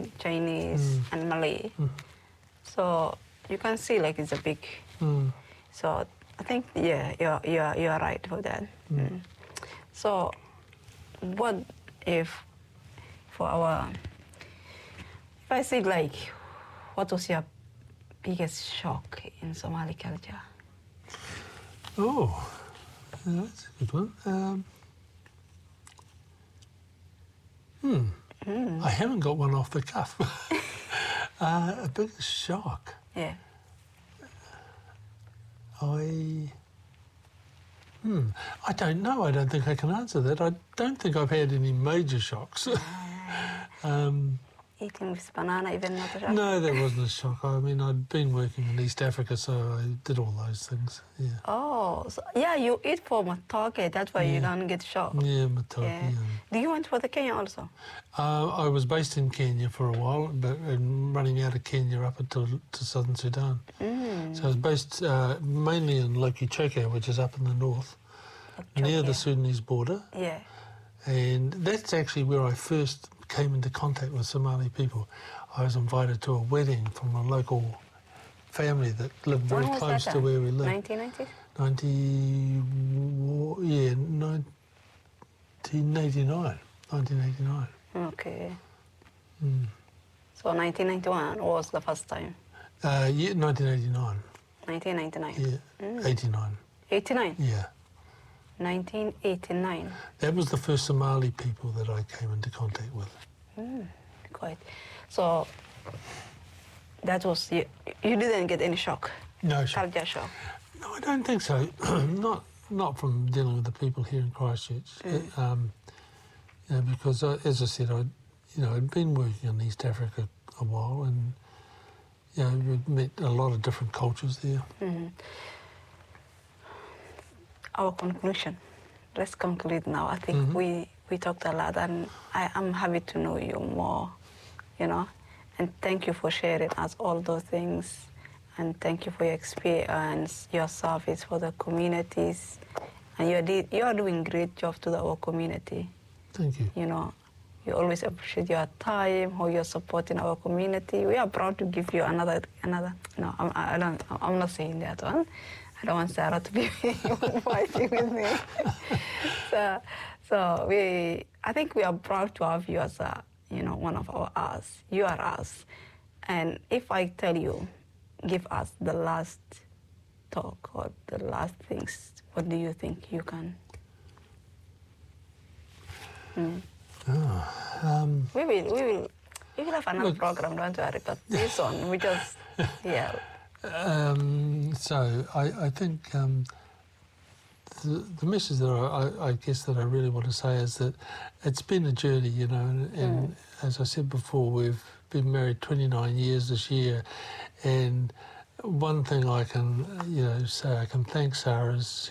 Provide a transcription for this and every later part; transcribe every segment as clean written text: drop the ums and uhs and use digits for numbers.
Chinese, and Malay. So you can see like it's a big. So I think you're right for that. So what if I say like, what was your biggest shock in Somali culture? Oh, that's a good one. I haven't got one off the cuff. A big shock. Yeah. I don't know. I don't think I can answer that. I don't think I've had any major shocks. Eating with banana, even not a shock? No, that wasn't a shock. I mean, I'd been working in East Africa, so I did all those things, yeah. Oh, so, yeah, you eat for matoke, that's why you don't get shocked. Yeah, matoke, yeah. Do you went for the Kenya also? I was based in Kenya for a while, but running out of Kenya up to southern Sudan. So I was based mainly in Lokichoko, which is up in the north, near the Sudanese border. Yeah. And that's actually where I first came into contact with Somali people. I was invited to a wedding from a local family that lived very close to where we lived. 1990s? 1989. Okay. So 1991 was the first time? 1989. 1999? Yeah, 89. 89? Yeah. 1989? That was the first Somali people that I came into contact with. Quite. So that was, you didn't get any shock? No shock. Culture shock? No, I don't think so. not from dealing with the people here in Christchurch. Because as I said, I'd been working in East Africa a while, and we'd met a lot of different cultures there. Our conclusion. Let's conclude now. I think we talked a lot, and I'm happy to know you more, and thank you for sharing us all those things, and thank you for your experience, your service for the communities, and you are doing great job to our community. Thank you. You always appreciate your time, how you're supporting our community. We are proud to give you another. No, I'm not saying that one. I don't want Sarah to be fighting with me. So I think we are proud to have you as one of us. You are us. And if I tell you, give us the last talk or the last things, what do you think you can? We will have another program, don't worry, but this one, we just, So I think the message that I guess that I really want to say is that it's been a journey, and as I said before, we've been married 29 years this year, and one thing I can, say I can thank Sarah is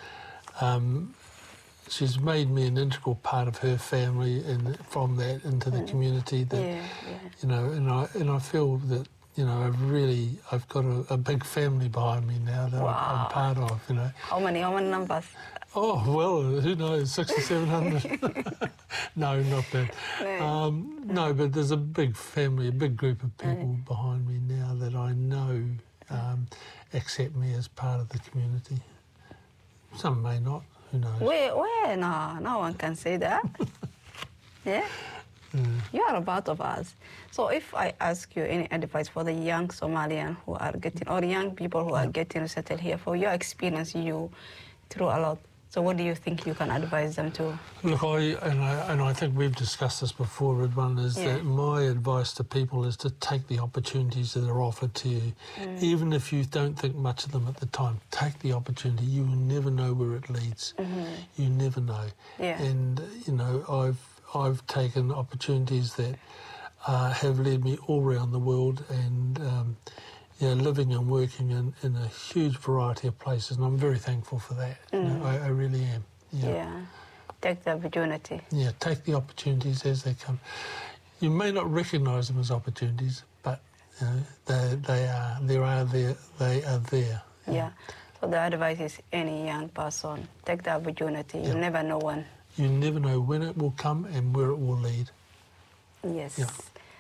she's made me an integral part of her family, and from that into the community. That and I feel that I've got a big family behind me now that I'm part of. How many numbers? Oh well, who knows, 600-700. No, not that. No, but there's a big family, a big group of people behind me now that I know accept me as part of the community. Some may not. Who knows? Where? No one can say that. Yeah? You are a part of us. So if I ask you any advice for the young Somalian who are getting, or young people who are getting settled here, for your experience, you through a lot. So what do you think you can advise them to? Look, I think we've discussed this before, Ridwan, is that my advice to people is to take the opportunities that are offered to you. Even if you don't think much of them at the time, take the opportunity. You will never know where it leads. You never know. Yeah. And, I've taken opportunities that have led me all around the world, and living and working in a huge variety of places, and I'm very thankful for that. I really am. Yeah. Take the opportunity. Yeah, take the opportunities as they come. You may not recognise them as opportunities, but they are there. Yeah. So the advice is any young person, take the opportunity. You never know when. You never know when it will come and where it will lead. Yes. Yeah.